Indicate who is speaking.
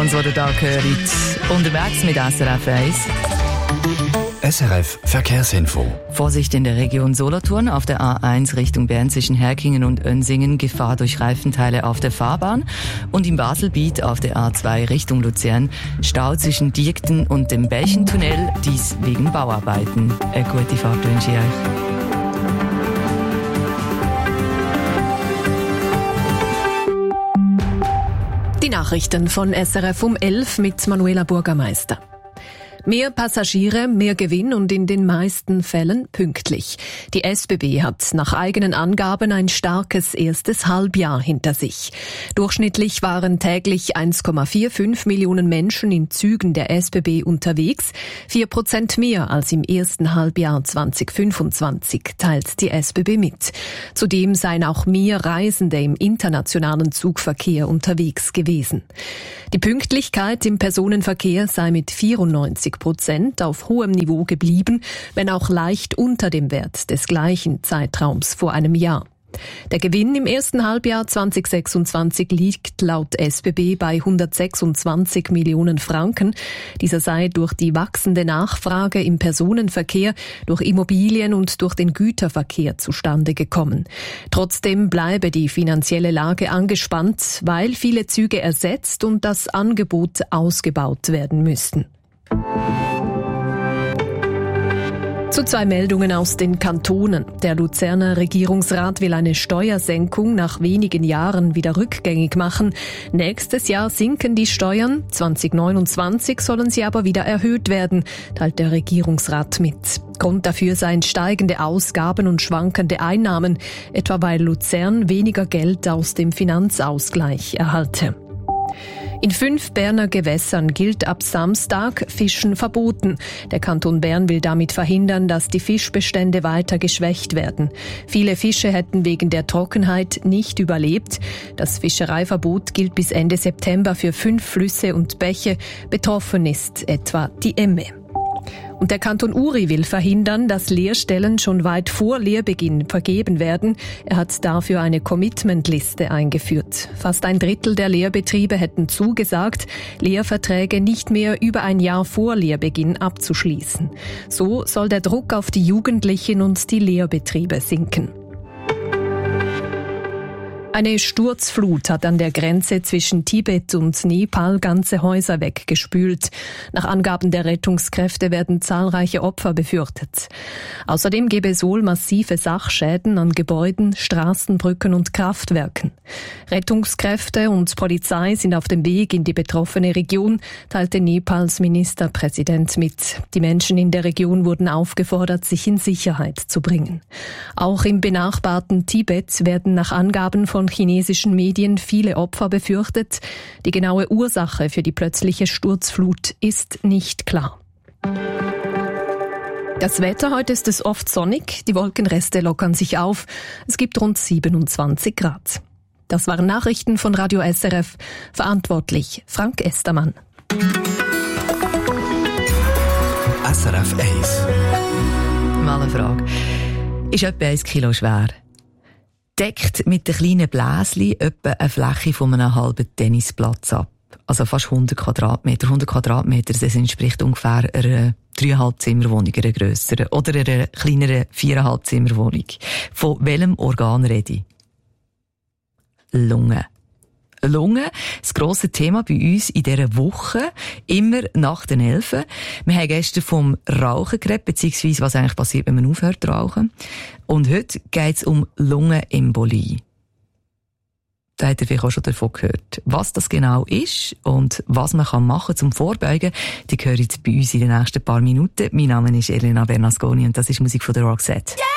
Speaker 1: Sounds, die ihr da hört. Unterwegs mit SRF 1.
Speaker 2: SRF Verkehrsinfo.
Speaker 1: Vorsicht in der Region Solothurn auf der A1 Richtung Bern zwischen Herkingen und Önsingen. Gefahr durch Reifenteile auf der Fahrbahn. Und im Baselbiet auf der A2 Richtung Luzern. Stau zwischen Diekten und dem Belchentunnel. Dies wegen Bauarbeiten. Eine gute Fahrt wünsche ich euch.
Speaker 3: Die Nachrichten von SRF um 11 mit Manuela Bürgermeister. Mehr Passagiere, mehr Gewinn und in den meisten Fällen pünktlich. Die SBB hat nach eigenen Angaben ein starkes erstes Halbjahr hinter sich. Durchschnittlich waren täglich 1,45 Millionen Menschen in Zügen der SBB unterwegs, 4% mehr als im ersten Halbjahr 2025, teilt die SBB mit. Zudem seien auch mehr Reisende im internationalen Zugverkehr unterwegs gewesen. Die Pünktlichkeit im Personenverkehr sei mit 94% auf hohem Niveau geblieben, wenn auch leicht unter dem Wert des gleichen Zeitraums vor einem Jahr. Der Gewinn im ersten Halbjahr 2026 liegt laut SBB bei 126 Millionen Franken. Dieser sei durch die wachsende Nachfrage im Personenverkehr, durch Immobilien und durch den Güterverkehr zustande gekommen. Trotzdem bleibe die finanzielle Lage angespannt, weil viele Züge ersetzt und das Angebot ausgebaut werden müssten. Zu zwei Meldungen aus den Kantonen. Der Luzerner Regierungsrat will eine Steuersenkung nach wenigen Jahren wieder rückgängig machen. Nächstes Jahr sinken die Steuern, 2029 sollen sie aber wieder erhöht werden, teilt der Regierungsrat mit. Grund dafür seien steigende Ausgaben und schwankende Einnahmen, etwa weil Luzern weniger Geld aus dem Finanzausgleich erhalte. In 5 Berner Gewässern gilt ab Samstag Fischen verboten. Der Kanton Bern will damit verhindern, dass die Fischbestände weiter geschwächt werden. Viele Fische hätten wegen der Trockenheit nicht überlebt. Das Fischereiverbot gilt bis Ende September für 5 Flüsse und Bäche. Betroffen ist etwa die Emme. Und der Kanton Uri will verhindern, dass Lehrstellen schon weit vor Lehrbeginn vergeben werden. Er hat dafür eine Commitment-Liste eingeführt. Fast ein Drittel der Lehrbetriebe hätten zugesagt, Lehrverträge nicht mehr über ein Jahr vor Lehrbeginn abzuschließen. So soll der Druck auf die Jugendlichen und die Lehrbetriebe sinken. Eine Sturzflut hat an der Grenze zwischen Tibet und Nepal ganze Häuser weggespült. Nach Angaben der Rettungskräfte werden zahlreiche Opfer befürchtet. Außerdem gäbe es wohl massive Sachschäden an Gebäuden, Straßenbrücken und Kraftwerken. Rettungskräfte und Polizei sind auf dem Weg in die betroffene Region, teilte Nepals Ministerpräsident mit. Die Menschen in der Region wurden aufgefordert, sich in Sicherheit zu bringen. Auch im benachbarten Tibet werden nach Angaben von chinesischen Medien viele Opfer befürchtet. Die genaue Ursache für die plötzliche Sturzflut ist nicht klar. Das Wetter: heute ist es oft sonnig, die Wolkenreste lockern sich auf. Es gibt rund 27 Grad. Das waren Nachrichten von Radio SRF. Verantwortlich Frank Estermann.
Speaker 2: SRF 1.
Speaker 1: Mal eine Frage. Ist etwa 1 Kilo schwer? Deckt mit den kleinen Bläschen etwa eine Fläche von einem halben Tennisplatz ab. Also fast 100 Quadratmeter. 100 Quadratmeter, das entspricht ungefähr einer 3,5 Zimmerwohnung, einer grösseren. Oder einer kleineren 4,5 Zimmerwohnung. Von welchem Organ rede ich? Lunge. Lunge, das grosse Thema bei uns in dieser Woche, immer nach den 11. Wir haben gestern vom Rauchen geredet, beziehungsweise was eigentlich passiert, wenn man aufhört zu rauchen. Und heute geht es um Lungenembolie. Da habt ihr vielleicht auch schon davon gehört. Was das genau ist und was man machen kann, um vorbeugen, die hören jetzt bei uns in den nächsten paar Minuten. Mein Name ist Elena Bernasconi und das ist Musik von der Roxette. Yeah!